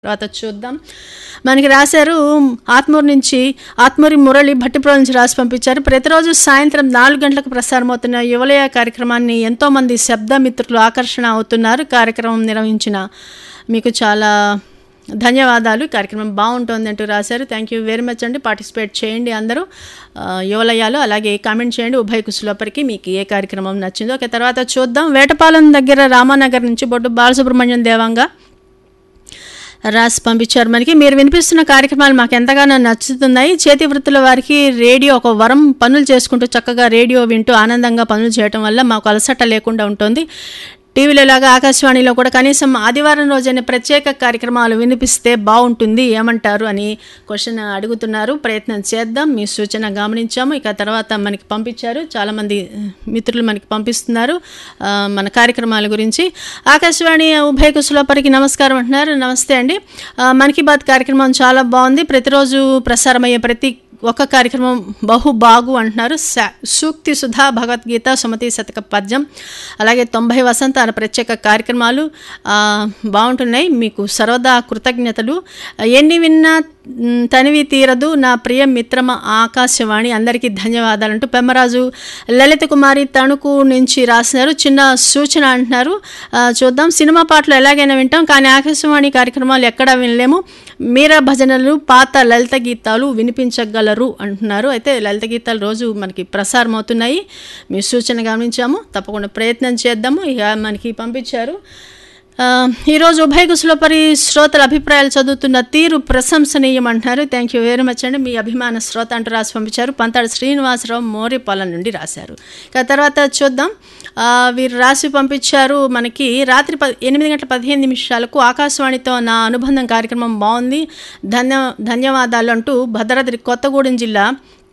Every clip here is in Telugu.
తర్వాత చూద్దాం. మనకి రాశారు ఆత్మూరి మురళి భట్టిప్రోల నుంచి రాసి పంపించారు. ప్రతిరోజు సాయంత్రం 4 గంటలకు ప్రసారమవుతున్న యువలయ కార్యక్రమాన్ని ఎంతోమంది శబ్ద మిత్రులు ఆకర్షణ అవుతున్నారు. కార్యక్రమం నిర్వహించిన మీకు చాలా ధన్యవాదాలు. కార్యక్రమం బాగుంటుంది అంటూ రాశారు. థ్యాంక్ యూ వెరీ మచ్ అండి. పార్టిసిపేట్ చేయండి అందరూ యువలయాలు. అలాగే కామెంట్ చేయండి ఉభయ కుశలోపరికి మీకు ఏ కార్యక్రమం నచ్చిందో. తర్వాత చూద్దాం. వేటపాలెం దగ్గర రామానగర్ నుంచి బొడ్డు బాలసుబ్రహ్మణ్యం దేవంగా రాసి పంపించారు. మనకి మీరు వినిపిస్తున్న కార్యక్రమాలు మాకు ఎంతగానో నచ్చుతున్నాయి. చేతి వృత్తుల వారికి రేడియో ఒక వరం. పనులు చేసుకుంటూ చక్కగా రేడియో వింటూ ఆనందంగా పనులు చేయడం వల్ల మాకు అలసట లేకుండా ఉంటుంది. టీవీలో లాగా ఆకాశవాణిలో కూడా కనీసం ఆదివారం రోజైన ప్రత్యేక కార్యక్రమాలు వినిపిస్తే బాగుంటుంది, ఏమంటారు అని క్వశ్చన్ అడుగుతున్నారు. ప్రయత్నం చేద్దాం. మీ సూచన గమనించాము. ఇక తర్వాత మనకి పంపించారు, చాలామంది మిత్రులు మనకి పంపిస్తున్నారు మన కార్యక్రమాల గురించి. ఆకాశవాణి ఉభయ కుశలోపరికి నమస్కారం అంటున్నారు. నమస్తే అండి. మన్ కీ బాత్ కార్యక్రమం చాలా బాగుంది. ప్రతిరోజు ప్రసారమయ్యే ప్రతి ఒక కార్యక్రమం బాగు అంటున్నారు. సూక్తి సుధా, భగవద్గీత, సుమతి శతక పద్యం, అలాగే 90 వసంతాల ప్రత్యేక కార్యక్రమాలు బాగుంటున్నాయి. మీకు సర్వదా కృతజ్ఞతలు. ఎన్ని విన్నా తనివి తీరదు నా ప్రియ మిత్రమ ఆకాశవాణి, అందరికీ ధన్యవాదాలంటూ పెమ్మరాజు లలిత కుమారి తణుకు నుంచి రాసినారు. చిన్న సూచన అంటున్నారు. చూద్దాం. సినిమా పాటలు ఎలాగైనా వింటాం, కానీ ఆకాశవాణి కార్యక్రమాలు ఎక్కడా వినలేము. మీరా భజనలు, పాత లలిత గీతాలు వినిపించగలరు అంటున్నారు. అయితే లలిత గీతాలు రోజు మనకి ప్రసారం అవుతున్నాయి. మీ సూచన గమనించాము. తప్పకుండా ప్రయత్నం చేద్దాము. ఇక మనకి పంపించారు. ఈరోజు ఉభయ కుశలోపరి శ్రోతల అభిప్రాయాలు చదువుతున్న తీరు ప్రశంసనీయం అంటున్నారు. థ్యాంక్ యూ వెరీ మచ్ అండి. మీ అభిమాన శ్రోత అంటూ రాసి పంపించారు. పంతాడు శ్రీనివాసరావు మోరిపాలెం నుండి రాశారు. ఇక తర్వాత చూద్దాం. వీరు రాసి పంపించారు. మనకి రాత్రి 8:15 ఆకాశవాణితో నా అనుబంధం కార్యక్రమం బాగుంది, ధన్యవాదాలు అంటూ భద్రాద్రి కొత్తగూడెం జిల్లా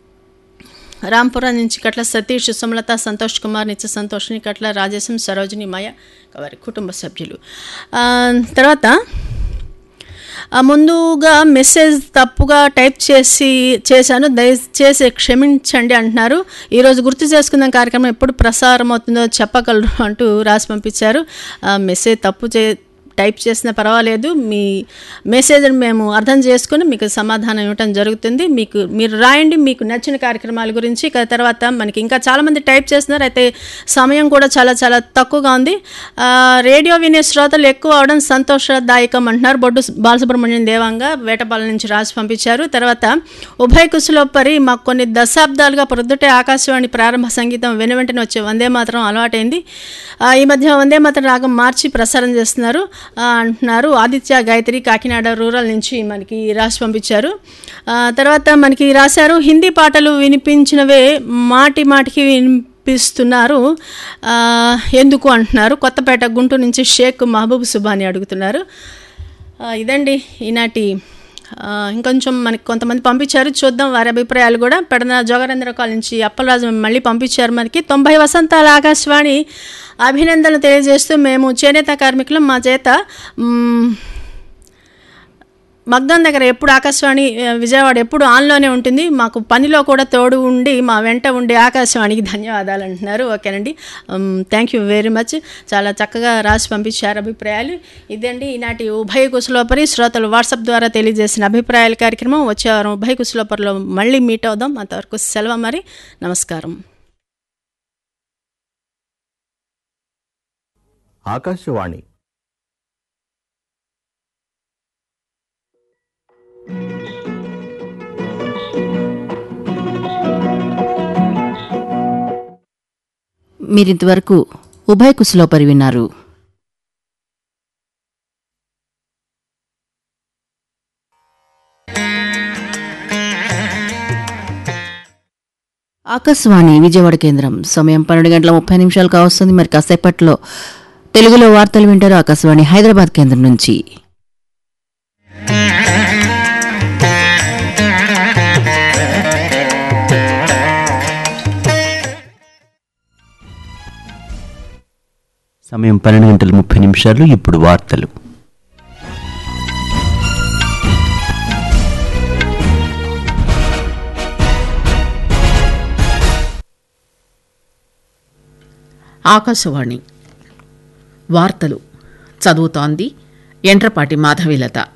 రాంపురం నుంచి కట్ల సతీష్, సుమలత, సంతోష్ కుమార్, నిత్య సంతోష్ని, కట్ల రాజేశం, సరోజిని, మాయ వారి కుటుంబ సభ్యులు. తర్వాత ముందుగా మెసేజ్ తప్పుగా టైప్ చేశాను, దయచేసి క్షమించండి అంటున్నారు. ఈరోజు గుర్తు చేసుకుందాం కార్యక్రమం ఎప్పుడు ప్రసారం అవుతుందో చెప్పగలరు అంటూ రాసి పంపించారు. మెసేజ్ తప్పు టైప్ చేసినా పర్వాలేదు, మీ మెసేజ్ని మేము అర్థం చేసుకుని మీకు సమాధానం ఇవ్వటం జరుగుతుంది. మీరు రాయండి మీకు నచ్చిన కార్యక్రమాల గురించి. తర్వాత మనకి ఇంకా చాలామంది టైప్ చేస్తున్నారు. అయితే సమయం కూడా చాలా చాలా తక్కువగా ఉంది. రేడియో వినే శ్రోతలు ఎక్కువ అవడం సంతోషదాయకం అంటున్నారు. బొడ్డు బాలసుబ్రహ్మణ్యం దేవంగా వేటపాలెం నుంచి రాసి పంపించారు. తర్వాత ఉభయ కుశలోపరి మాకు కొన్ని దశాబ్దాలుగా ప్రొద్దుటే ఆకాశవాణి ప్రారంభ సంగీతం వెనువెంటనే వచ్చే వందే మాత్రం అలవాటైంది. ఈ మధ్య వందే మాత్రం రాగం మార్చి ప్రసారం చేస్తున్నారు అంటున్నారు. ఆదిత్య గాయత్రి కాకినాడ రూరల్ నుంచి మనకి రాసి పంపించారు. తర్వాత మనకి రాశారు. హిందీ పాటలు వినిపించినవే మాటి మాటికి వినిపిస్తున్నారు ఎందుకు అంటున్నారు. కొత్తపేట గుంటూరు నుంచి షేక్ మహబూబ్ సుబాని అడుగుతున్నారు. ఇదండి ఈనాటి. ఇంకొంచెం మనకి కొంతమంది పంపించారు, చూద్దాం వారి అభిప్రాయాలు కూడా. పెడన జోగరేంద్ర కాల్ నుంచి అప్పలరాజు మళ్ళీ పంపించారు. మనకి 90 వసంతాల ఆకాశవాణి అభినందనలు తెలియజేస్తూ మేము చేనేత కార్మికులు, మా చేత మగ్దం దగ్గర ఎప్పుడు ఆకాశవాణి విజయవాడ ఎప్పుడు ఆన్లోనే ఉంటుంది, మాకు పనిలో కూడా తోడు ఉండి మా వెంట ఉండే ఆకాశవాణికి ధన్యవాదాలు అంటున్నారు. ఓకేనండి, థ్యాంక్ యూ వెరీ మచ్. చాలా చక్కగా రాసి పంపించారు అభిప్రాయాలు. ఇదండి ఈనాటి ఉభయ కుశలోపరి శ్రోతలు వాట్సాప్ ద్వారా తెలియజేసిన అభిప్రాయాల కార్యక్రమం. వచ్చే వారం ఉభయ కుశలోపరిలో మళ్ళీ మీట్ అవుదాం. అంతవరకు సెలవు మరి. నమస్కారం. ఆకాశవాణి మీరింతవరకు ఉభయ కుశలోపరి విన్నారు. ఆకాశవాణి విజయవాడ కేంద్రం. సమయం 12:30 కావస్తుంది. మరి కాసేపట్లో తెలుగులో వార్తలు వింటారు ఆకాశవాణి హైదరాబాద్ కేంద్రం నుంచి. సమయం 12:30. ఇప్పుడు వార్తలు. ఆకాశవాణి వార్తలు చదువుతోంది ఎంట్రపాటి మాధవీలత.